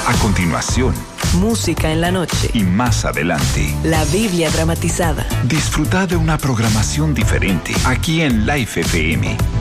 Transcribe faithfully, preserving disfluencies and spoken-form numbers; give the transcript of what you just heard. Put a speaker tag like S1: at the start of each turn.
S1: A continuación,
S2: música en la noche.
S1: Y más adelante,
S2: la Biblia dramatizada.
S1: Disfruta de una programación diferente aquí en Life F M.